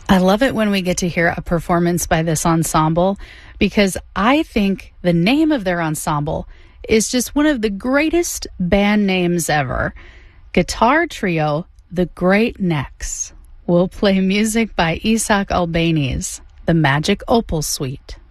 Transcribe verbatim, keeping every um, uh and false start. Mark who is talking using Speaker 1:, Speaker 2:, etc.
Speaker 1: I love it when we get to hear a performance by this ensemble, because I think the name of their ensemble is just one of the greatest band names ever. Guitar trio, the Great Necks. We'll play music by Isaac Albéniz, the Magic Opal Suite.